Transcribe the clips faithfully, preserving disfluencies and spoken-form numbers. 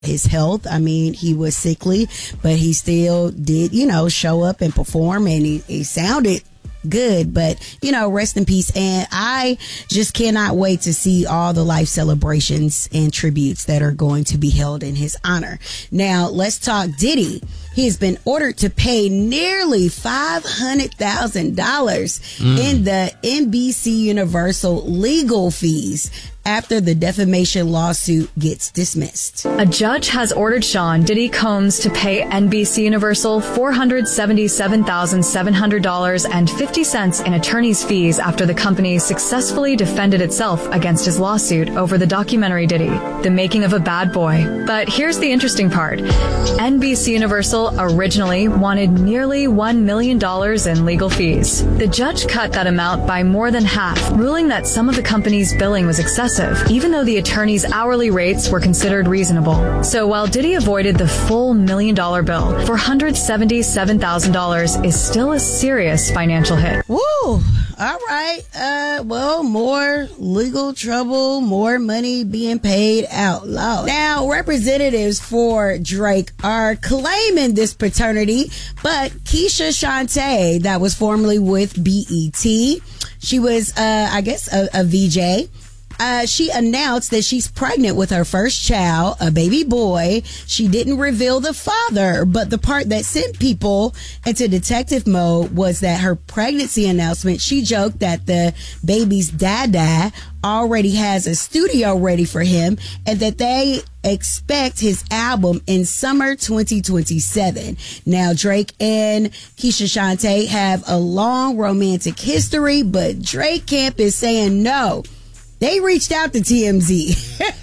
his health. I mean, he was sickly, but he still did, you know, show up and perform, and he, he sounded good. But, you know, rest in peace. And I just cannot wait to see all the life celebrations and tributes that are going to be held in his honor. Now, let's talk Diddy. He has been ordered to pay nearly five hundred thousand dollars mm. in the N B C Universal legal fees after the defamation lawsuit gets dismissed. A judge has ordered Sean Diddy Combs to pay N B C Universal four hundred seventy-seven thousand seven hundred dollars and fifty cents in attorney's fees after the company successfully defended itself against his lawsuit over the documentary Diddy, The Making of a Bad Boy. But here's the interesting part. N B C Universal originally wanted nearly one million dollars in legal fees. The judge cut that amount by more than half, ruling that some of the company's billing was excessive, even though the attorney's hourly rates were considered reasonable. So while Diddy avoided the full million dollar bill, four hundred seventy-seven thousand dollars is still a serious financial hit. Woo! All right. Uh, well, more legal trouble, more money being paid out loud. Now, representatives for Drake are claiming this paternity, but Keisha Shantae, that was formerly with B E T, she was, uh, I guess, a, a V J. Uh, she announced that she's pregnant with her first child, a baby boy. She didn't reveal the father, but the part that sent people into detective mode was that her pregnancy announcement, she joked that the baby's dada already has a studio ready for him and that they expect his album in summer twenty twenty-seven. Now, Drake and Keisha Shantae have a long romantic history, but Drake camp is saying no. They reached out to T M Z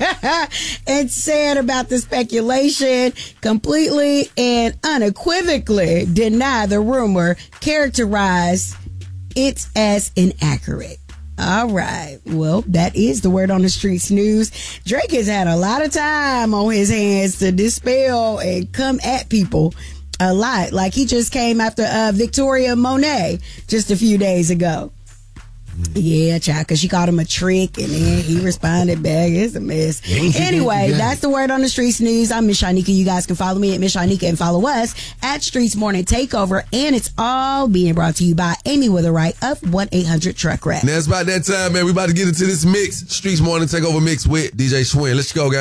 and said about the speculation, completely and unequivocally deny the rumor, characterized it as inaccurate. All right. Well, that is the word on the streets news. Drake has had a lot of time on his hands to dispel and come at people a lot. Like he just came after uh, Victoria Monet just a few days ago. Yeah, child, because she called him a trick, and then he responded back. It's a mess. Anyway, that's the word on the streets news. I'm Miss Shanika. You guys can follow me at Miss Shanika and follow us at Streets Morning Takeover. And it's all being brought to you by Amy Witherite of one eight hundred Truck Wrap. Now it's about that time, man. We about to get into this mix. Streets Morning Takeover mix with D J Schwinn. Let's go, guys.